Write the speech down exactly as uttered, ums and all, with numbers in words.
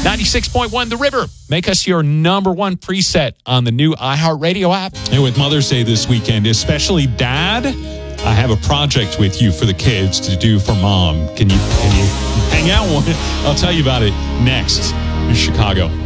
ninety-six point one The River. Make us your number one preset on the new iHeartRadio app. And with Mother's Day this weekend, especially Dad, I have a project with you for the kids to do for Mom. Can you, can you hang out one? I'll tell you about it next in Chicago.